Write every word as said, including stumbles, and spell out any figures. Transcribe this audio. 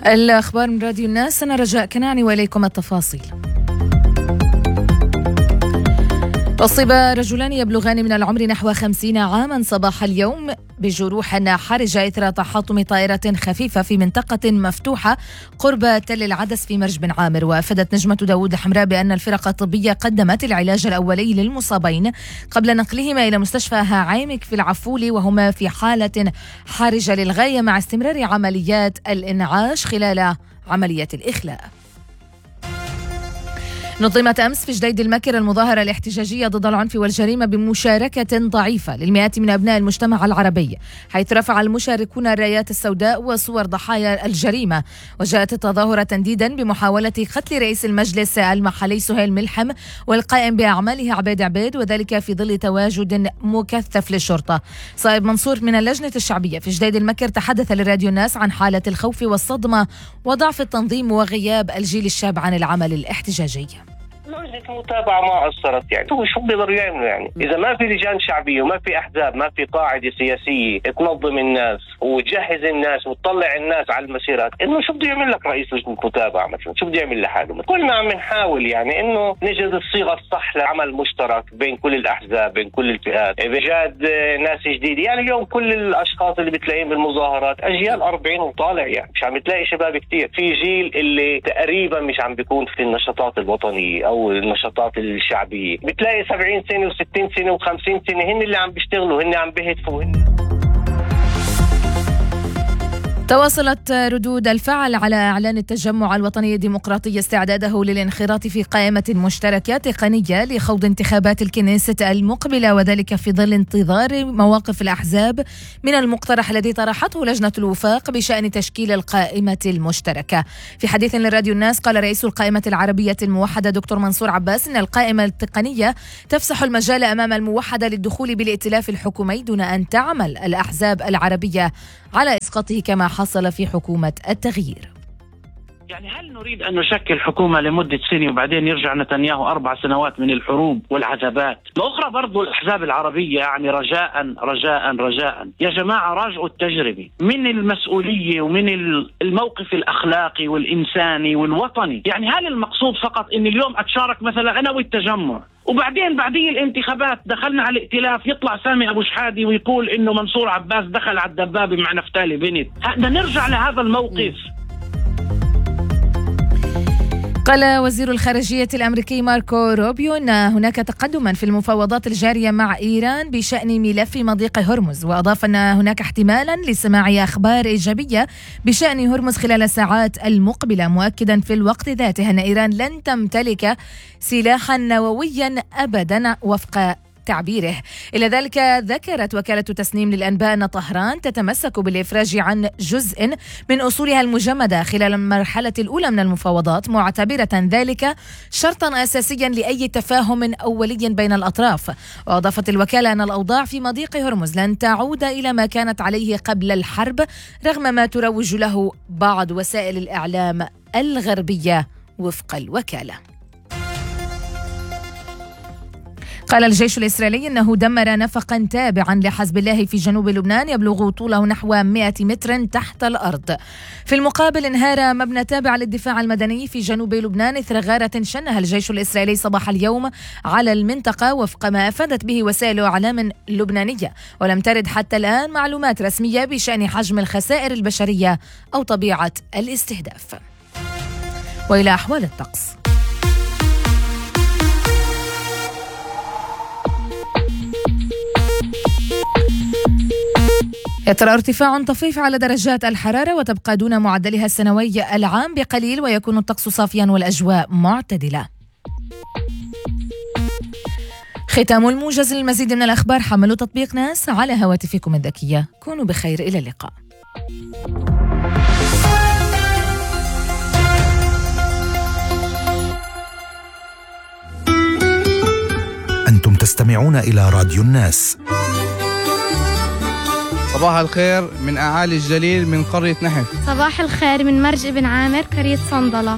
الأخبار من راديو الناس، أنا رجاء كناني وإليكم التفاصيل. أصيب رجلان يبلغان من العمر نحو خمسين عاما صباح اليوم بجروح حرجة إثر تحطم طائرة خفيفة في منطقة مفتوحة قرب تل العدس في مرج بن عامر. وأفادت نجمة داود الحمراء بأن الفرق الطبية قدمت العلاج الأولي للمصابين قبل نقلهما إلى مستشفى هاعيمك في العفولي، وهما في حالة حرجة للغاية مع استمرار عمليات الإنعاش خلال عملية الإخلاء. نظمت أمس في جديد المكر المظاهرة الاحتجاجية ضد العنف والجريمة بمشاركة ضعيفة للمئات من أبناء المجتمع العربي، حيث رفع المشاركون الرايات السوداء وصور ضحايا الجريمة. وجاءت التظاهرة تنديدا بمحاولة قتل رئيس المجلس المحلي سهيل ملحم والقائم بأعماله عبيد عبيد، وذلك في ظل تواجد مكثف للشرطة. صائب منصور من اللجنة الشعبية في جديد المكر تحدث لراديو الناس عن حالة الخوف والصدمة وضعف التنظيم وغياب الجيل الشاب عن العمل الاحتجاجي. لجنة متابعة ما أثرت، يعني هو شو بيقدروا يعملوا؟ يعني إذا ما في لجان شعبية وما في أحزاب، ما في قاعدة سياسية تنظم الناس وتجهز الناس وتطلع الناس على المسيرات، إنه شو بده يعمل لك رئيس لجنة متابعة مثلا؟ شو بده يعمل لحاله؟ كلنا عم نحاول يعني إنه نجد الصيغة الصح لعمل مشترك بين كل الأحزاب، بين كل الفئات، بإيجاد ناس جديدة. يعني اليوم كل الأشخاص اللي بتلاقيهم بالمظاهرات أجيال أربعين وطالع، يعني مش عم تلاقي شباب كتير. في جيل اللي تقريبا مش عم بيكون في النشاطات الوطنية أو النشاطات الشعبية، بتلاقي سبعين سنة وستين سنة وخمسين سنة هن اللي عم بيشتغلوا، هن عم بيهتفوا. هن تواصلت ردود الفعل على إعلان التجمع الوطني الديمقراطي استعداده للانخراط في قائمة مشتركة تقنية لخوض انتخابات الكنيسة المقبلة، وذلك في ظل انتظار مواقف الأحزاب من المقترح الذي طرحته لجنة الوفاق بشأن تشكيل القائمة المشتركة. في حديث لراديو الناس قال رئيس القائمة العربية الموحدة دكتور منصور عباس إن القائمة التقنية تفسح المجال أمام الموحدة للدخول بالائتلاف الحكومي دون أن تعمل الأحزاب العربية على إسقاطه كما حصل في حكومة التغيير. يعني هل نريد أن نشكل حكومة لمدة سنة وبعدين يرجع نتنياهو أربع سنوات من الحروب والعذابات؟ الأخرى برضو الأحزاب العربية، يعني رجاء رجاء رجاء يا جماعة راجعوا التجربة من المسؤولية ومن الموقف الأخلاقي والإنساني والوطني. يعني هل المقصود فقط أن اليوم أتشارك مثلا أنا والتجمع وبعدين بعدين الانتخابات دخلنا على الائتلاف يطلع سامي أبو شحادي ويقول إنه منصور عباس دخل على الدبابة مع نفتالي بنت؟ بدنا نرجع لهذا الموقف. قال وزير الخارجية الأمريكي ماركو روبيو أن هناك تقدما في المفاوضات الجارية مع إيران بشأن ملف مضيق هرمز، وأضاف أن هناك احتمالا لسماع أخبار إيجابية بشأن هرمز خلال الساعات المقبلة، مؤكدا في الوقت ذاته أن إيران لن تمتلك سلاحا نوويا أبدا وفق تعبيره. إلى ذلك ذكرت وكالة تسنيم للأنباء أن طهران تتمسك بالإفراج عن جزء من أصولها المجمدة خلال المرحلة الأولى من المفاوضات، معتبرة ذلك شرطا أساسيا لأي تفاهم أولي بين الأطراف. وأضافت الوكالة أن الأوضاع في مضيق هرمز لن تعود إلى ما كانت عليه قبل الحرب رغم ما تروج له بعض وسائل الإعلام الغربية وفق الوكالة. قال الجيش الإسرائيلي أنه دمر نفقا تابعا لحزب الله في جنوب لبنان يبلغ طوله نحو مئة متر تحت الأرض. في المقابل انهار مبنى تابع للدفاع المدني في جنوب لبنان إثر غارة شنها الجيش الإسرائيلي صباح اليوم على المنطقة وفق ما أفادت به وسائل إعلام لبنانية، ولم ترد حتى الآن معلومات رسمية بشأن حجم الخسائر البشرية أو طبيعة الاستهداف. وإلى أحوال الطقس. يترى ارتفاع طفيف على درجات الحرارة وتبقى دون معدلها السنوي العام بقليل، ويكون الطقس صافيا والأجواء معتدلة. ختام الموجز. للمزيد من الأخبار حملوا تطبيق ناس على هواتفكم الذكية. كونوا بخير، إلى اللقاء. أنتم تستمعون إلى راديو الناس. صباح الخير من أعالي الجليل من قرية نحف. صباح الخير من مرج بن عامر قرية صندلة.